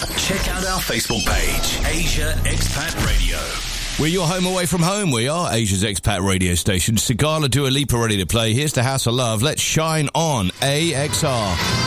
Check out our Facebook page, Asia Expat Radio. We're your home away from home. We are Asia's expat radio station. Sigala Dua Lipa ready to play. Here's the House of Love. Let's shine on AXR.